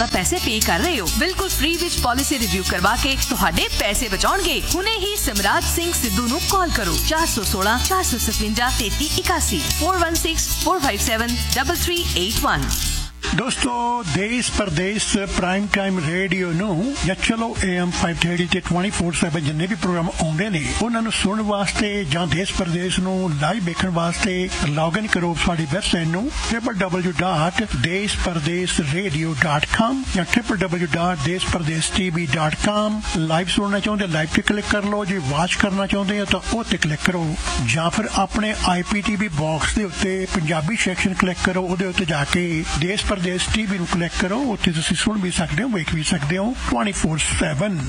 ਜ਼ਿਆਦਾ ਪੈਸੇ ਪੇ ਕਰ ਰਹੇ ਹੋ। ਬਿਲਕੁਲ ਫ੍ਰੀ ਵਿੱਚ ਪਾਲਿਸੀ ਰਿਵਿਊ ਕਰਵਾ ਕੇ ਤੁਹਾਡੇ ਪੈਸੇ ਬਚਾਉਣਗੇ। ਹੁਣੇ ਹੀ ਸਿਮਰਾਜ ਸਿੰਘ ਸਿੱਧੂ ਨੂੰ ਕਾਲ ਕਰੋ 416 457 3381 416 457 3381। ਦੋਸਤੋ ਦੇਸ਼ ਪ੍ਰਦੇਸ਼ ਪ੍ਰਾਈਮ ਟਾਈਮ ਰੇਡੀਓ ਨੂੰ ਜਾਂ ਚਲੋ AM 530 ਤੇ 24/7 ਜਿੰਨੇ ਵੀ ਪ੍ਰੋਗਰਾਮ ਆਉਂਦੇ ਨੇ ਉਹਨਾਂ ਨੂੰ ਸੁਣਨ ਵਾਸਤੇ ਜਾਂ ਦੇਸ਼ ਪ੍ਰਦੇਸ਼ ਨੂੰ ਲਾਈਵ ਵੇਖਣ ਵਾਸਤੇ ਲੌਗਇਨ ਕਰੋ ਸਾਡੀ ਵੈਬਸਾਈਟ ਨੂੰ www.deshpardeshradio.com ਜਾਂ www.deshpardeshtv.com। ਲਾਈਵ ਸੁਣਨਾ ਚਾਹੁੰਦੇ ਲਾਈਵ ਤੇ ਕਲਿੱਕ ਕਰ ਲਓ, ਜੇ ਵਾਚ ਕਰਨਾ ਚਾਹੁੰਦੇ ਹੋ ਤਾਂ ਉਹ ਤੇ ਕਲਿੱਕ ਕਰੋ, ਜਾਂ ਫਿਰ ਆਪਣੇ IPTV ਬਾਕਸ ਦੇ ਉੱਤੇ ਪੰਜਾਬੀ ਸੈਕਸ਼ਨ ਕਲਿੱਕ ਕਰੋ, ਉਹਦੇ ਉੱਤੇ ਜਾ ਕੇ ਦੇਸ਼ ਪ੍ਰਦੇਸ਼ TV ਨੂੰ ਕਲਿੱਕ ਕਰੋ, ਉੱਥੇ ਤੁਸੀਂ ਸੁਣ ਵੀ ਸਕਦੇ ਹੋ, ਵੇਖ ਵੀ ਸਕਦੇ ਹੋ 24/7।